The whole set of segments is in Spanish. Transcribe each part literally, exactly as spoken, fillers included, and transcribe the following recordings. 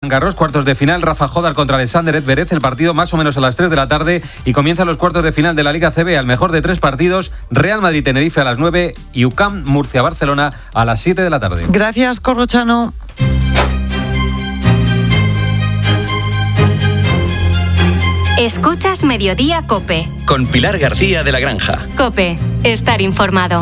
Garros, cuartos de final, Rafa Nadal contra Alexander Zverev, el partido más o menos a las tres de la tarde, y comienzan los cuartos de final de la Liga C B, al mejor de tres partidos, Real Madrid-Tenerife a las nueve y U C A M Murcia-Barcelona a las siete de la tarde. Gracias, Corrochano. Escuchas Mediodía COPE. Con Pilar García de la Granja. COPE, estar informado.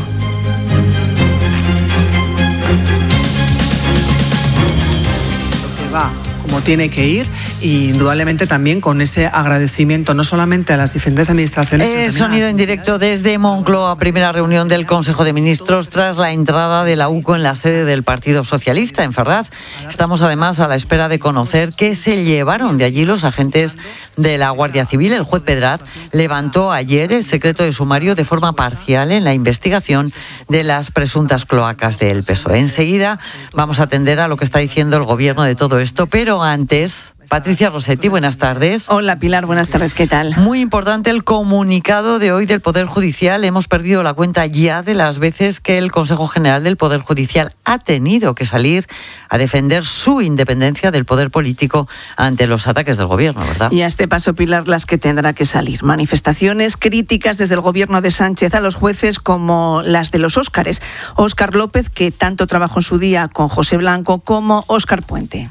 Va como tiene que ir, y indudablemente también con ese agradecimiento no solamente a las diferentes administraciones. El sonido en directo desde Moncloa, primera reunión del Consejo de Ministros tras la entrada de la U C O en la sede del Partido Socialista en Ferraz. Estamos además a la espera de conocer qué se llevaron de allí los agentes de la Guardia Civil. El juez Pedraz levantó ayer el secreto de sumario de forma parcial en la investigación de las presuntas cloacas del P S O E. Enseguida vamos a atender a lo que está diciendo el gobierno de todo esto, pero antes, Patricia Rossetti, buenas tardes. Hola Pilar, buenas tardes, ¿qué tal? Muy importante el comunicado de hoy del Poder Judicial. Hemos perdido la cuenta ya de las veces que el Consejo General del Poder Judicial ha tenido que salir a defender su independencia del poder político ante los ataques del gobierno, ¿verdad? Y a este paso, Pilar, las que tendrá que salir. Manifestaciones, críticas desde el gobierno de Sánchez a los jueces, como las de los Óscares. Óscar López, que tanto trabajó en su día con José Blanco, como Óscar Puente.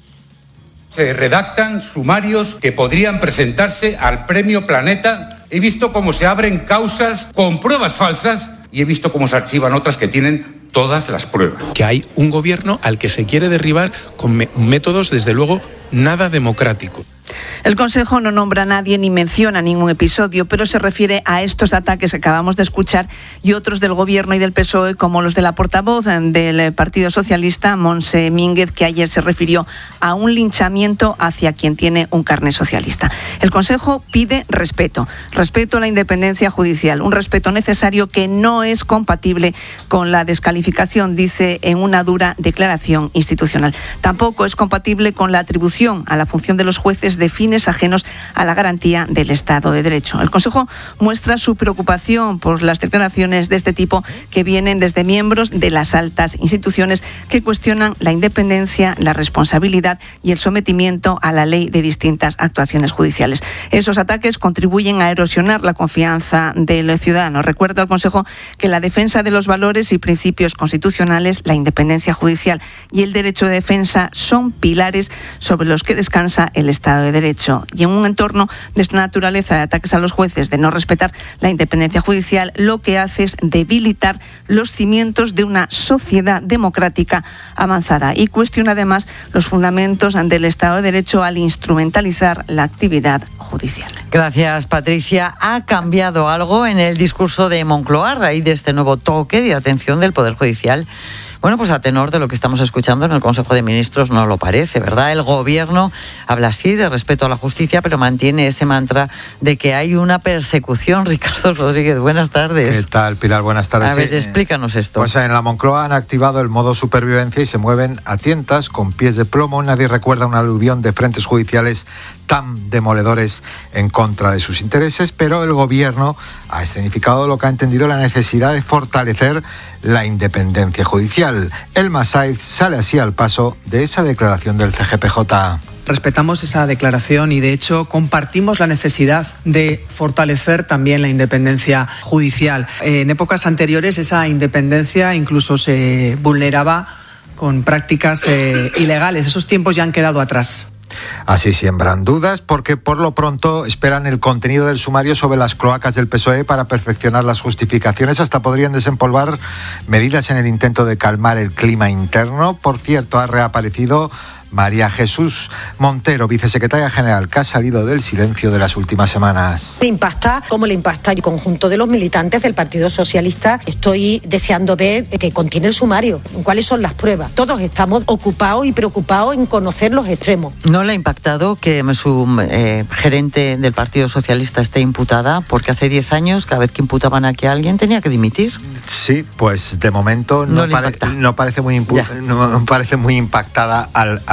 Se redactan sumarios que podrían presentarse al Premio Planeta. He visto cómo se abren causas con pruebas falsas y he visto cómo se archivan otras que tienen todas las pruebas. Que hay un gobierno al que se quiere derribar con me- métodos, desde luego, nada democráticos. El Consejo no nombra a nadie ni menciona ningún episodio, pero se refiere a estos ataques que acabamos de escuchar y otros del Gobierno y del P S O E, como los de la portavoz del Partido Socialista, Montse Mínguez, que ayer se refirió a un linchamiento hacia quien tiene un carné socialista. El Consejo pide respeto, respeto a la independencia judicial, un respeto necesario que no es compatible con la descalificación, dice en una dura declaración institucional. Tampoco es compatible con la atribución a la función de los jueces de fines ajenos a la garantía del Estado de Derecho. El Consejo muestra su preocupación por las declaraciones de este tipo que vienen desde miembros de las altas instituciones que cuestionan la independencia, la responsabilidad y el sometimiento a la ley de distintas actuaciones judiciales. Esos ataques contribuyen a erosionar la confianza del ciudadano. Recuerda el Consejo que la defensa de los valores y principios constitucionales, la independencia judicial y el derecho de defensa son pilares sobre los que descansa el Estado de Derecho. Y en un entorno de esta naturaleza de ataques a los jueces, de no respetar la independencia judicial, lo que hace es debilitar los cimientos de una sociedad democrática avanzada y cuestiona además los fundamentos del Estado de Derecho al instrumentalizar la actividad judicial. Gracias, Patricia. ¿Ha cambiado algo en el discurso de Moncloa a raíz de este nuevo toque de atención del Poder Judicial? Bueno, pues a tenor de lo que estamos escuchando en el Consejo de Ministros no lo parece, ¿verdad? El Gobierno habla así de respeto a la justicia, pero mantiene ese mantra de que hay una persecución. Ricardo Rodríguez, buenas tardes. ¿Qué tal, Pilar? Buenas tardes. A ver, sí. explícanos esto. Pues en la Moncloa han activado el modo supervivencia y se mueven a tientas, con pies de plomo. Nadie recuerda un aluvión de frentes judiciales tan demoledores en contra de sus intereses, pero el Gobierno ha escenificado lo que ha entendido la necesidad de fortalecer la independencia judicial. Elma Saiz sale así al paso de esa declaración del C G P J. Respetamos esa declaración y, de hecho, compartimos la necesidad de fortalecer también la independencia judicial. En épocas anteriores esa independencia incluso se vulneraba con prácticas eh, ilegales. Esos tiempos ya han quedado atrás. Así siembran dudas porque por lo pronto esperan el contenido del sumario sobre las cloacas del P S O E para perfeccionar las justificaciones. Hasta podrían desempolvar medidas en el intento de calmar el clima interno. Por cierto, ha reaparecido María Jesús Montero, vicesecretaria general, que ha salido del silencio de las últimas semanas. Le impacta, como le impacta el conjunto de los militantes del Partido Socialista. Estoy deseando ver que contiene el sumario, cuáles son las pruebas. Todos estamos ocupados y preocupados en conocer los extremos. ¿No le ha impactado que su eh, gerente del Partido Socialista esté imputada? Porque hace diez años, cada vez que imputaban aquí a alguien, tenía que dimitir. Sí, pues de momento no, no, pare, no parece muy impu- no parece muy impactada al, al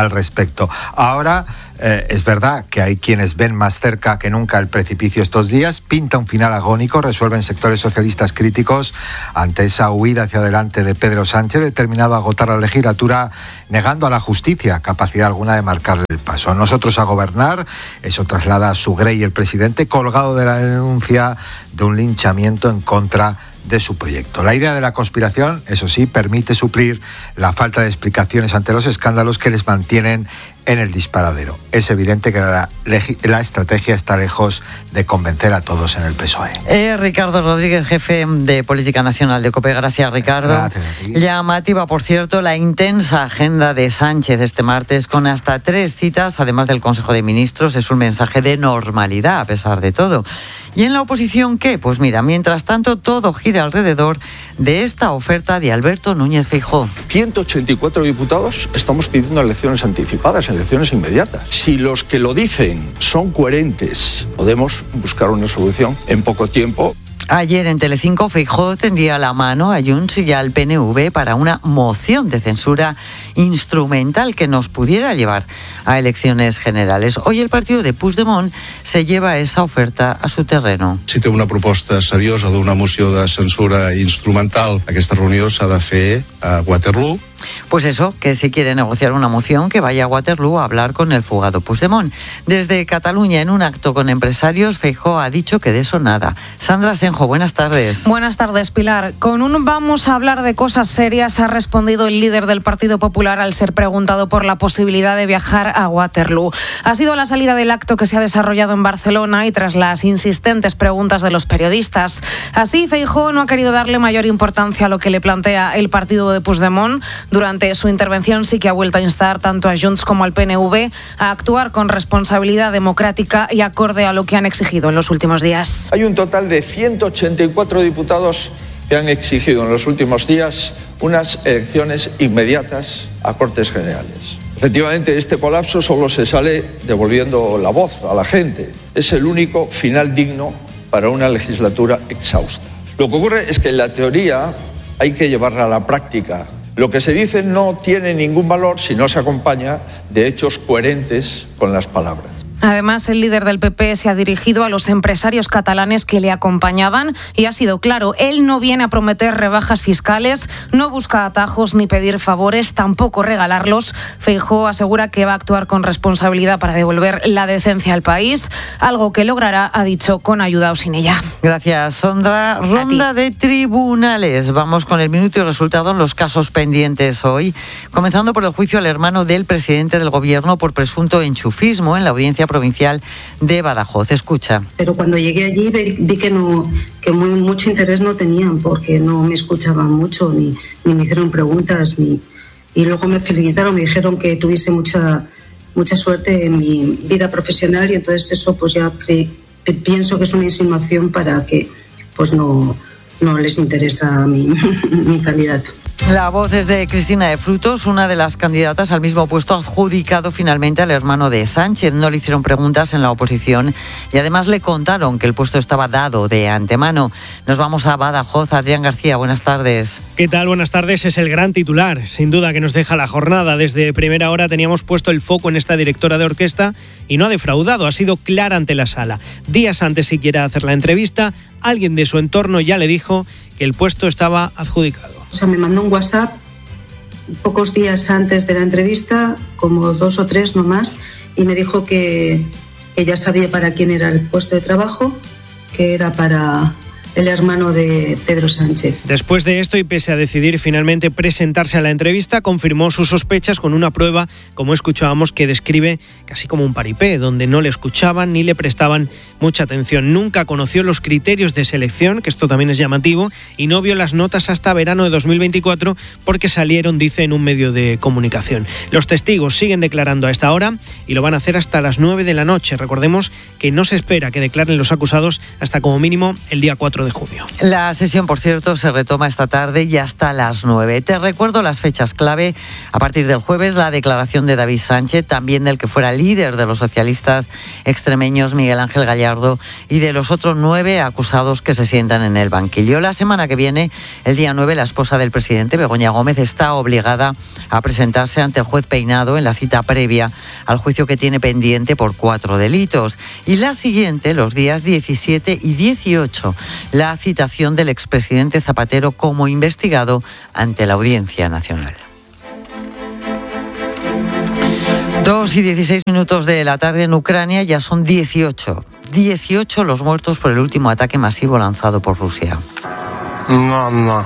al respecto. Ahora eh, es verdad que hay quienes ven más cerca que nunca el precipicio estos días, pinta un final agónico, resuelven sectores socialistas críticos ante esa huida hacia adelante de Pedro Sánchez, determinado a agotar la legislatura, negando a la justicia capacidad alguna de marcarle el paso. Nosotros a gobernar, eso traslada a Sugrey, el presidente, colgado de la denuncia de un linchamiento en contra de su proyecto. La idea de la conspiración, eso sí, permite suplir la falta de explicaciones ante los escándalos que les mantienen en el disparadero. Es evidente que la, la estrategia está lejos de convencer a todos en el P S O E. Eh, Ricardo Rodríguez, jefe de Política Nacional de COPE. Gracias, Ricardo. Gracias a ti. Llamativa, por cierto, la intensa agenda de Sánchez este martes, con hasta tres citas, además del Consejo de Ministros. Es un mensaje de normalidad, a pesar de todo. ¿Y en la oposición qué? Pues mira, mientras tanto, todo gira alrededor de esta oferta de Alberto Núñez Feijóo. ciento ochenta y cuatro diputados estamos pidiendo elecciones anticipadas, elecciones inmediatas. Si los que lo dicen son coherentes, podemos buscar una solución en poco tiempo. Ayer en Telecinco, Feijóo tendía la mano a Junts y al P N V para una moción de censura instrumental que nos pudiera llevar a elecciones generales. Hoy el partido de Puigdemont se lleva esa oferta a su terreno. Si té una proposta seriosa d'una moció de censura instrumental, aquesta reunió s'ha de fer a Waterloo. Pues eso, que si quiere negociar una moción, que vaya a Waterloo a hablar con el fugado Puigdemont. Desde Cataluña, en un acto con empresarios, Feijóo ha dicho que de eso nada. Sandra Senjo, buenas tardes. Buenas tardes, Pilar. Con un vamos a hablar de cosas serias ha respondido el líder del Partido Popular al ser preguntado por la posibilidad de viajar a Waterloo. Ha sido la salida del acto que se ha desarrollado en Barcelona y tras las insistentes preguntas de los periodistas. Así, Feijóo no ha querido darle mayor importancia a lo que le plantea el partido de Puigdemont. Durante su intervención sí que ha vuelto a instar tanto a Junts como al P N V a actuar con responsabilidad democrática y acorde a lo que han exigido en los últimos días. Hay un total de ciento ochenta y cuatro diputados que han exigido en los últimos días unas elecciones inmediatas a Cortes Generales. Efectivamente, este colapso solo se sale devolviendo la voz a la gente. Es el único final digno para una legislatura exhausta. Lo que ocurre es que en la teoría hay que llevarla a la práctica. Lo que se dice no tiene ningún valor si no se acompaña de hechos coherentes con las palabras. Además, el líder del P P se ha dirigido a los empresarios catalanes que le acompañaban y ha sido claro, él no viene a prometer rebajas fiscales, no busca atajos ni pedir favores, tampoco regalarlos. Feijóo asegura que va a actuar con responsabilidad para devolver la decencia al país, algo que logrará, ha dicho, con ayuda o sin ella. Gracias, Sondra. Ronda de tribunales. Vamos con el minuto y resultado en los casos pendientes hoy, comenzando por el juicio al hermano del presidente del gobierno por presunto enchufismo en la audiencia provincial de Badajoz. Escucha. Pero cuando llegué allí vi que no que muy mucho interés no tenían porque no me escuchaban mucho ni, ni me hicieron preguntas ni y luego me felicitaron, me dijeron que tuviese mucha mucha suerte en mi vida profesional y entonces eso pues ya pre, pienso que es una insinuación para que pues no no les interesa mi, mi calidad. La voz es de Cristina de Frutos, una de las candidatas al mismo puesto adjudicado finalmente al hermano de Sánchez. No le hicieron preguntas en la oposición y además le contaron que el puesto estaba dado de antemano. Nos vamos a Badajoz. Adrián García, buenas tardes. ¿Qué tal? Buenas tardes. Es el gran titular, sin duda, que nos deja la jornada. Desde primera hora teníamos puesto el foco en esta directora de orquesta y no ha defraudado, ha sido clara ante la sala. Días antes siquiera de hacer la entrevista, alguien de su entorno ya le dijo que el puesto estaba adjudicado. O sea, me mandó un WhatsApp pocos días antes de la entrevista, como dos o tres no más, y me dijo que ella sabía para quién era el puesto de trabajo, que era para el hermano de Pedro Sánchez. Después de esto, y pese a decidir finalmente presentarse a la entrevista, confirmó sus sospechas con una prueba, como escuchábamos, que describe casi como un paripé, donde no le escuchaban ni le prestaban mucha atención. Nunca conoció los criterios de selección, que esto también es llamativo, y no vio las notas hasta verano de dos mil veinticuatro porque salieron, dice, en un medio de comunicación. Los testigos siguen declarando a esta hora y lo van a hacer hasta las nueve de la noche. Recordemos que no se espera que declaren los acusados hasta como mínimo el día cuatro cuatro de junio. La sesión, por cierto, se retoma esta tarde y hasta las nueve. Te recuerdo las fechas clave. A partir del jueves, la declaración de David Sánchez, también del que fuera líder de los socialistas extremeños, Miguel Ángel Gallardo, y de los otros nueve acusados que se sientan en el banquillo. La semana que viene, el día nueve, la esposa del presidente, Begoña Gómez, está obligada a presentarse ante el juez Peinado en la cita previa al juicio que tiene pendiente por cuatro delitos. Y la siguiente, los días diecisiete y dieciocho, la citación del expresidente Zapatero como investigado ante la Audiencia Nacional. Dos y dieciséis minutos de la tarde en Ucrania, ya son dieciocho. dieciocho los muertos por el último ataque masivo lanzado por Rusia. No, no.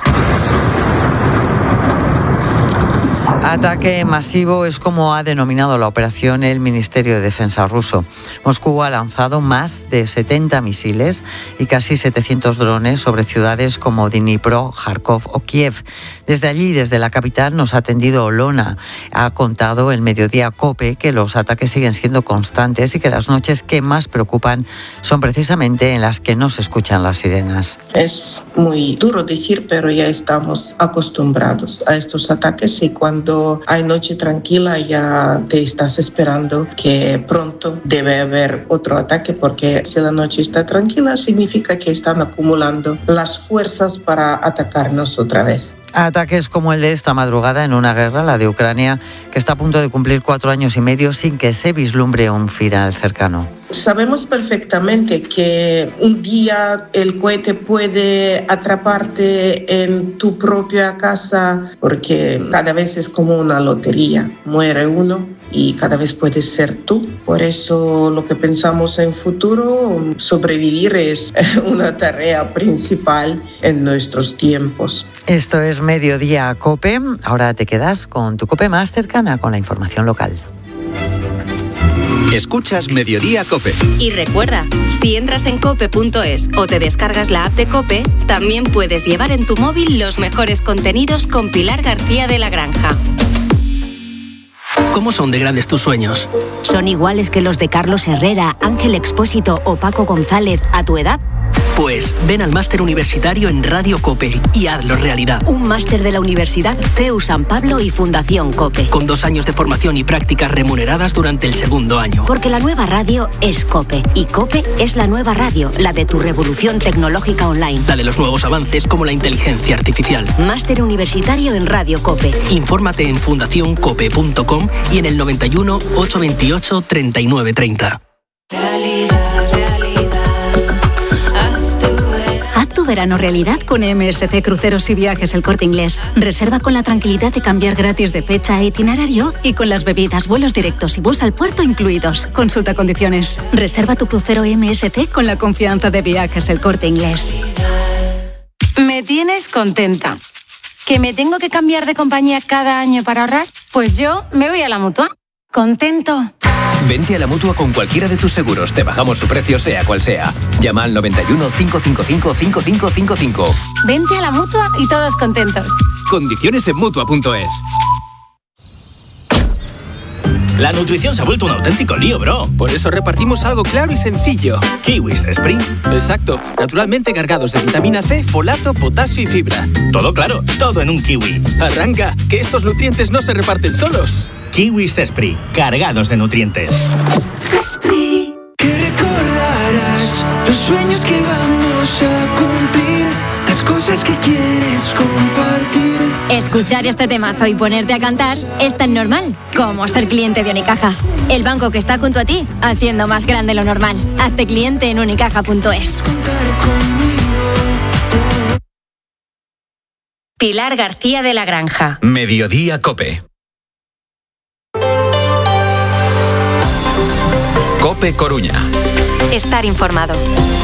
Ataque masivo es como ha denominado la operación el Ministerio de Defensa ruso. Moscú ha lanzado más de setenta misiles y casi setecientos drones sobre ciudades como Dnipro, Kharkov o Kiev. Desde allí, desde la capital, nos ha atendido Olona. Ha contado el mediodía COPE que los ataques siguen siendo constantes y que las noches que más preocupan son precisamente en las que no se escuchan las sirenas. Es muy duro decir, pero ya estamos acostumbrados a estos ataques y cuando hay noche tranquila ya te estás esperando que pronto debe haber otro ataque, porque si la noche está tranquila significa que están acumulando las fuerzas para atacarnos otra vez. Ataques como el de esta madrugada en una guerra, la de Ucrania, que está a punto de cumplir cuatro años y medio sin que se vislumbre un final cercano. Sabemos perfectamente que un día el cohete puede atraparte en tu propia casa, porque cada vez es como una lotería. Muere uno y cada vez puedes ser tú. Por eso lo que pensamos en futuro, sobrevivir es una tarea principal en nuestros tiempos. Esto es Mediodía COPE. Ahora te quedas con tu COPE más cercana, con la información local. Escuchas Mediodía COPE. Y recuerda, si entras en cope punto es o te descargas la app de COPE, también puedes llevar en tu móvil los mejores contenidos con Pilar García de la Granja. ¿Cómo son de grandes tus sueños? ¿Son iguales que los de Carlos Herrera, Ángel Expósito o Paco González a tu edad? Pues ven al máster universitario en Radio COPE y hazlo realidad. Un máster de la Universidad C E U San Pablo y Fundación COPE. Con dos años de formación y prácticas remuneradas durante el segundo año. Porque la nueva radio es COPE y COPE es la nueva radio, la de tu revolución tecnológica online. La de los nuevos avances como la inteligencia artificial. Máster universitario en Radio COPE. Infórmate en fundación cope punto com y en el noventa y uno, ochocientos veintiocho, treinta y nueve treinta. Realidad, realidad. Tu verano realidad con M S C Cruceros y Viajes El Corte Inglés. Reserva con la tranquilidad de cambiar gratis de fecha e itinerario y con las bebidas, vuelos directos y bus al puerto incluidos. Consulta condiciones. Reserva tu crucero M S C con la confianza de Viajes El Corte Inglés. Me tienes contenta. ¿Que me tengo que cambiar de compañía cada año para ahorrar? Pues yo me voy a la Mutua. ¿Contento? Vente a la Mutua con cualquiera de tus seguros. Te bajamos su precio, sea cual sea. Llama al noventa y uno, cinco cinco cinco, cinco cinco cinco cinco. Vente a la Mutua y todos contentos. Condiciones en Mutua punto es. La nutrición se ha vuelto un auténtico lío, bro. Por eso repartimos algo claro y sencillo. Kiwis Spring. Exacto. Naturalmente cargados de vitamina C, folato, potasio y fibra. Todo claro, todo en un kiwi. Arranca, que estos nutrientes no se reparten solos. Kiwis Zespri, cargados de nutrientes. Zespri, que recordarás los sueños que vamos a cumplir, las cosas que quieres compartir. Escuchar este temazo y ponerte a cantar es tan normal como ser cliente de Unicaja. El banco que está junto a ti, haciendo más grande lo normal. Hazte cliente en unicaja punto es. Pilar García de la Granja. Mediodía COPE. COPE Coruña. Estar informado.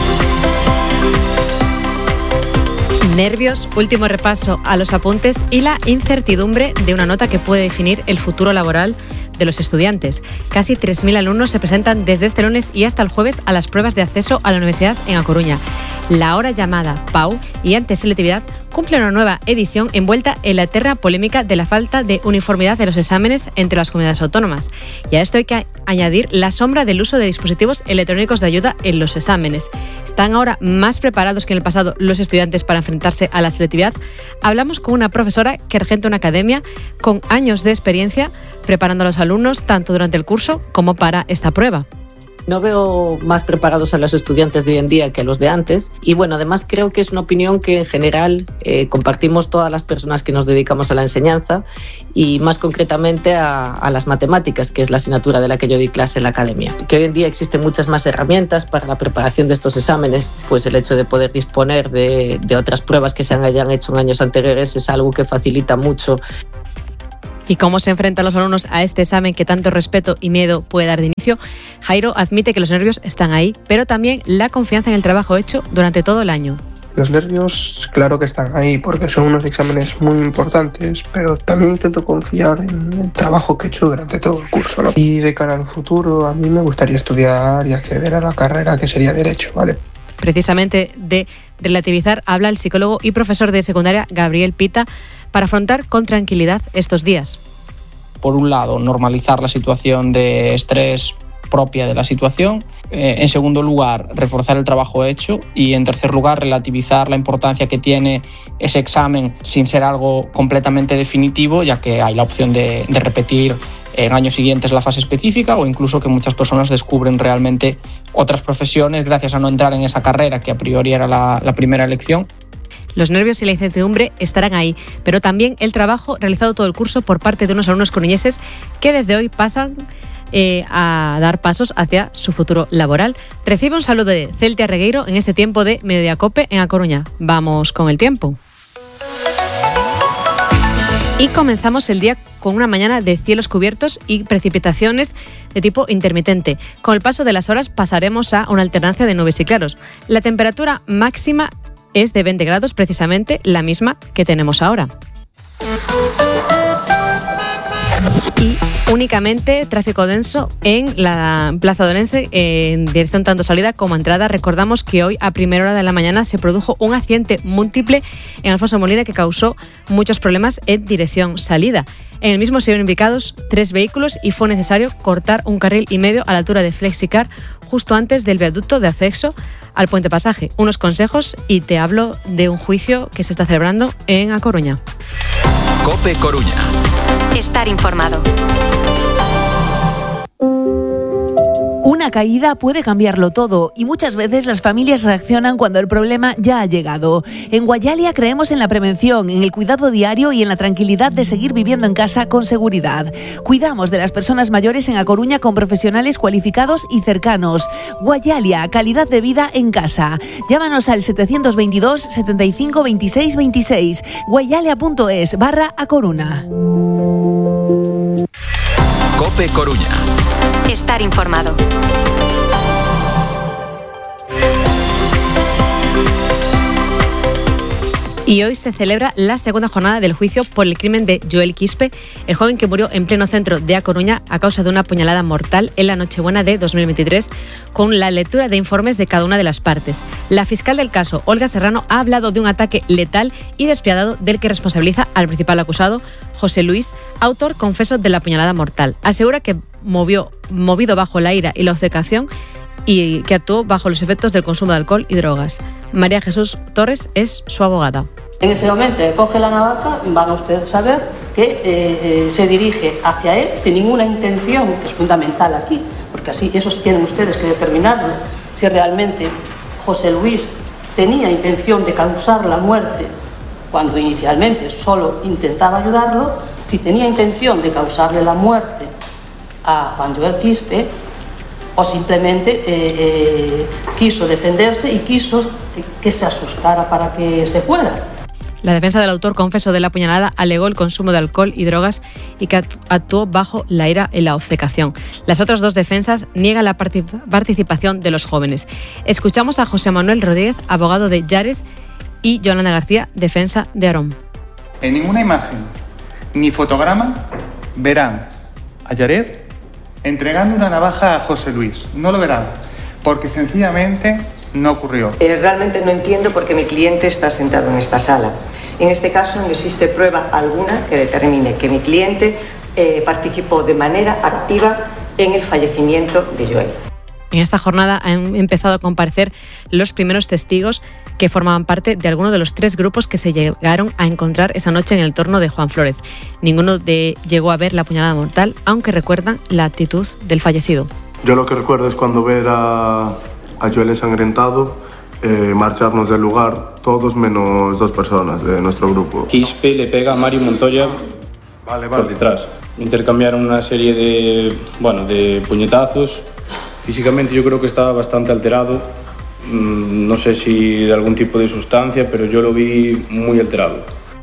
Nervios, último repaso a los apuntes y la incertidumbre de una nota que puede definir el futuro laboral de los estudiantes. Casi tres mil alumnos se presentan desde este lunes y hasta el jueves a las pruebas de acceso a la universidad en A Coruña. La ahora llamada P A U y anteselectividad cumple una nueva edición envuelta en la eterna polémica de la falta de uniformidad de los exámenes entre las comunidades autónomas. Y a esto hay que añadir la sombra del uso de dispositivos electrónicos de ayuda en los exámenes. ¿Están ahora más preparados que en el pasado los estudiantes para enfrentarse a la selectividad? Hablamos con una profesora que regenta una academia con años de experiencia preparando a los alumnos tanto durante el curso como para esta prueba. No veo más preparados a los estudiantes de hoy en día que a los de antes y bueno, además creo que es una opinión que en general eh, compartimos todas las personas que nos dedicamos a la enseñanza y más concretamente a, a las matemáticas, que es la asignatura de la que yo di clase en la academia. Que hoy en día existen muchas más herramientas para la preparación de estos exámenes, pues el hecho de poder disponer de, de otras pruebas que se hayan hecho en años anteriores es algo que facilita mucho. ¿Y cómo se enfrentan los alumnos a este examen que tanto respeto y miedo puede dar de inicio? Jairo admite que los nervios están ahí, pero también la confianza en el trabajo hecho durante todo el año. Los nervios, claro que están ahí, porque son unos exámenes muy importantes, pero también intento confiar en el trabajo que he hecho durante todo el curso, ¿no? Y de cara al futuro, a mí me gustaría estudiar y acceder a la carrera que sería Derecho, ¿vale? Precisamente de relativizar habla el psicólogo y profesor de secundaria Gabriel Pita para afrontar con tranquilidad estos días. Por un lado, normalizar la situación de estrés propia de la situación. Eh, en segundo lugar, reforzar el trabajo hecho. Y en tercer lugar, relativizar la importancia que tiene ese examen sin ser algo completamente definitivo, ya que hay la opción de, de repetir en años siguientes la fase específica o incluso que muchas personas descubren realmente otras profesiones gracias a no entrar en esa carrera que a priori era la, la primera elección. Los nervios y la incertidumbre estarán ahí, pero también el trabajo realizado todo el curso por parte de unos alumnos coruñeses que desde hoy pasan eh, a dar pasos hacia su futuro laboral. Recibe un saludo de Celtia Regueiro en este tiempo de Mediodía Cope en A Coruña. Vamos con el tiempo. Y comenzamos el día con una mañana de cielos cubiertos y precipitaciones de tipo intermitente. Con el paso de las horas pasaremos a una alternancia de nubes y claros. La temperatura máxima es de veinte grados, precisamente la misma que tenemos ahora. Y únicamente tráfico denso en la Plaza de Orense en dirección tanto salida como entrada. Recordamos que hoy a primera hora de la mañana se produjo un accidente múltiple en Alfonso Molina que causó muchos problemas en dirección salida. En el mismo se vieron implicados tres vehículos y fue necesario cortar un carril y medio a la altura de Flexicar justo antes del viaducto de acceso al puente pasaje. Unos consejos y te hablo de un juicio que se está celebrando en A Coruña. COPE Coruña. Estar informado. Una caída puede cambiarlo todo y muchas veces las familias reaccionan cuando el problema ya ha llegado. En Guayalia creemos en la prevención, en el cuidado diario y en la tranquilidad de seguir viviendo en casa con seguridad. Cuidamos de las personas mayores en A Coruña con profesionales cualificados y cercanos. Guayalia, calidad de vida en casa. Llámanos al setecientos veintidós, setenta y cinco, veintiséis, veintiséis. guayalia.es barra A Coruña. COPE Coruña. Estar informado. Y hoy se celebra la segunda jornada del juicio por el crimen de Joel Quispe, el joven que murió en pleno centro de A Coruña a causa de una puñalada mortal en la Nochebuena de dos mil veintitrés, con la lectura de informes de cada una de las partes. La fiscal del caso, Olga Serrano, ha hablado de un ataque letal y despiadado del que responsabiliza al principal acusado, José Luis, autor confeso de la puñalada mortal. Asegura que movió, movido bajo la ira y la obcecación y que actuó bajo los efectos del consumo de alcohol y drogas. María Jesús Torres es su abogada. En ese momento coge la navaja, van a ustedes saber que eh, eh, se dirige hacia él sin ninguna intención, que es fundamental aquí, porque así eso tienen ustedes que determinarlo, si realmente José Luis tenía intención de causar la muerte cuando inicialmente solo intentaba ayudarlo, si tenía intención de causarle la muerte a Juan Joel Quispe, o simplemente eh, eh, quiso defenderse y quiso que se asustara para que se fuera. La defensa del autor confeso de la puñalada alegó el consumo de alcohol y drogas y que actuó bajo la ira y la obcecación. Las otras dos defensas niegan la participación de los jóvenes. Escuchamos a José Manuel Rodríguez, abogado de Yárez, y Yolanda García, defensa de Aarón. En ninguna imagen ni fotograma verán a Yared entregando una navaja a José Luis. No lo verán, porque sencillamente no ocurrió. Eh, realmente no entiendo por qué mi cliente está sentado en esta sala. En este caso no existe prueba alguna que determine que mi cliente eh, participó de manera activa en el fallecimiento de Joel. En esta jornada han empezado a comparecer los primeros testigos que formaban parte de alguno de los tres grupos que se llegaron a encontrar esa noche en el torno de Juan Flórez. Ninguno de llegó a ver la puñalada mortal, aunque recuerdan la actitud del fallecido. Yo lo que recuerdo es cuando ver a, a Joel ensangrentado, eh, marcharnos del lugar, todos menos dos personas de nuestro grupo. Quispe le pega a Mario Montoya vale, vale. por detrás. Intercambiaron una serie de, bueno, de puñetazos. Físicamente yo creo que estaba bastante alterado, no sé si de algún tipo de sustancia, pero yo lo vi muy alterado.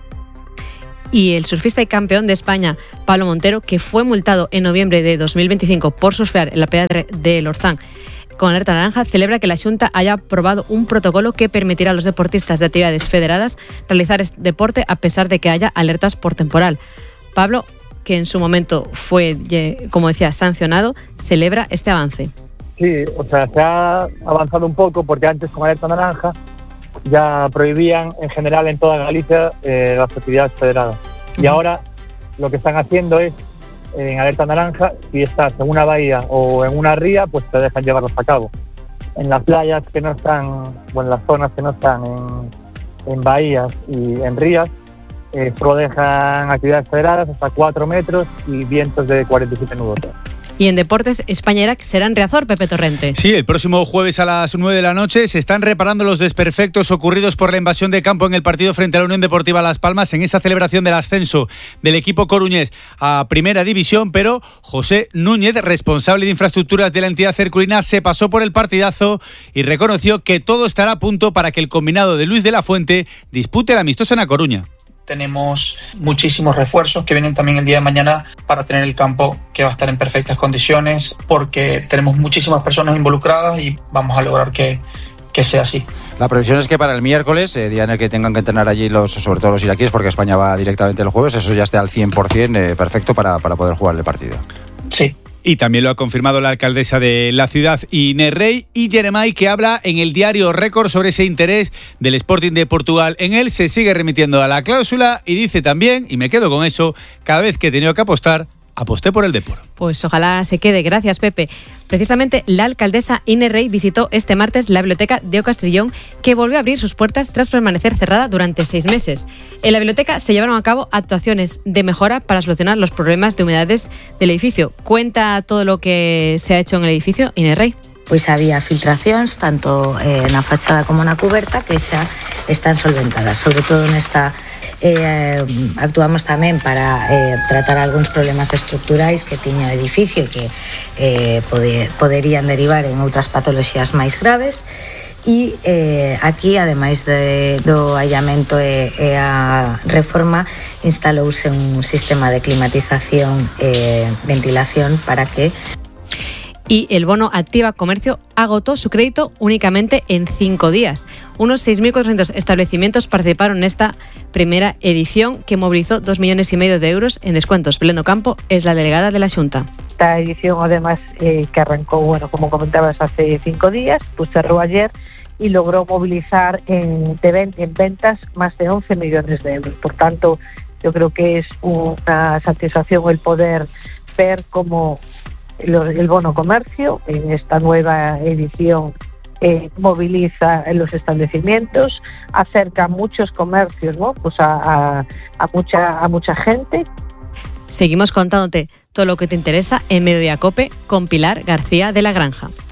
Y el surfista y campeón de España, Pablo Montero, que fue multado en noviembre de dos mil veinticinco por surfear en la playa de Lorzán con alerta naranja, celebra que la Xunta haya aprobado un protocolo que permitirá a los deportistas de actividades federadas realizar este deporte a pesar de que haya alertas por temporal. Pablo, que en su momento fue, como decía, sancionado, celebra este avance. Sí, o sea, se ha avanzado un poco porque antes con alerta naranja ya prohibían en general en toda Galicia eh, las actividades federadas. Uh-huh. Y ahora lo que están haciendo es, en alerta naranja, si estás en una bahía o en una ría, pues te dejan llevarlos a cabo. En las playas que no están, o en las zonas que no están en, en bahías y en rías, eh, solo dejan actividades federadas hasta cuatro metros y vientos de cuarenta y siete nudos. Y en deportes, España Irak será en Riazor, Pepe Torrente. Sí, el próximo jueves a las nueve de la noche se están reparando los desperfectos ocurridos por la invasión de campo en el partido frente a la Unión Deportiva Las Palmas en esa celebración del ascenso del equipo coruñés a Primera División, pero José Núñez, responsable de infraestructuras de la entidad cerculina, se pasó por el partidazo y reconoció que todo estará a punto para que el combinado de Luis de la Fuente dispute el amistoso en A Coruña. Tenemos muchísimos refuerzos que vienen también el día de mañana para tener el campo que va a estar en perfectas condiciones, porque tenemos muchísimas personas involucradas y vamos a lograr que, que sea así. La previsión es que para el miércoles, eh, día en el que tengan que entrenar allí los, sobre todo los iraquíes, porque España va directamente el jueves, eso ya esté al cien por ciento eh, perfecto para, para poder jugar el partido. Sí. Y también lo ha confirmado la alcaldesa de la ciudad, Inés Rey, y Jeremai, que habla en el diario Récord sobre ese interés del Sporting de Portugal. En él se sigue remitiendo a la cláusula y dice también, y me quedo con eso, cada vez que he tenido que apostar, aposté por el Depor. Pues ojalá se quede. Gracias, Pepe. Precisamente la alcaldesa Inés Rey visitó este martes la biblioteca de O Castrillón, que volvió a abrir sus puertas tras permanecer cerrada durante seis meses. En la biblioteca se llevaron a cabo actuaciones de mejora para solucionar los problemas de humedades del edificio. Cuenta todo lo que se ha hecho en el edificio, Inés Rey. Pois había filtracións tanto eh, na fachada como na cuberta que xa están solventadas, sobre todo nesta eh, actuamos tamén para eh, tratar algúns problemas estructurais que tiña o edificio que eh, pode, poderían derivar en outras patoloxías máis graves. E eh, aquí, ademais de, do allamento e, e a reforma, instalouse un sistema de climatización e ventilación para que y el bono Activa Comercio agotó su crédito únicamente en cinco días. Unos seis mil cuatrocientos establecimientos participaron en esta primera edición que movilizó dos millones y medio de euros en descuentos. Belén Campo es la delegada de la Xunta. Esta edición, además, eh, que arrancó, bueno, como comentabas, hace cinco días, pues cerró ayer y logró movilizar en, en ventas más de once millones de euros. Por tanto, yo creo que es una satisfacción el poder ver cómo el bono comercio en esta nueva edición eh, moviliza en los establecimientos, acerca a muchos comercios, ¿no? Pues a, a, a mucha a mucha gente. Seguimos contándote todo lo que te interesa en Mediodía Cope con Pilar García de la Granja.